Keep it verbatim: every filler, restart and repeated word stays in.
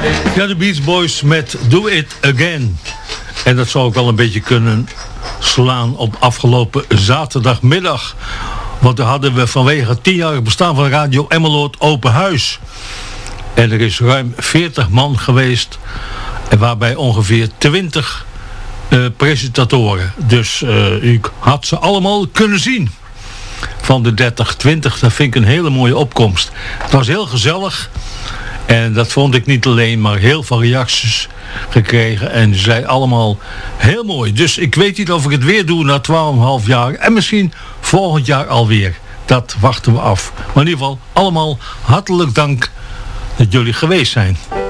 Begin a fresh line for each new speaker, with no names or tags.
Ja, de Beach Boys met Do It Again. En dat zou ook wel een beetje kunnen slaan op afgelopen zaterdagmiddag. Want daar hadden we vanwege het tienjarig bestaan van Radio Emmeloord open huis. En er is ruim veertig man geweest. En waarbij ongeveer twintig uh, presentatoren. Dus uh, u had ze allemaal kunnen zien. Van de dertig, twintig, dat vind ik een hele mooie opkomst. Het was heel gezellig. En dat vond ik niet alleen, maar heel veel reacties gekregen. En die zei allemaal heel mooi. Dus ik weet niet of ik het weer doe na twaalf komma vijf jaar. En misschien volgend jaar alweer. Dat wachten we af. Maar in ieder geval allemaal hartelijk dank dat jullie geweest zijn.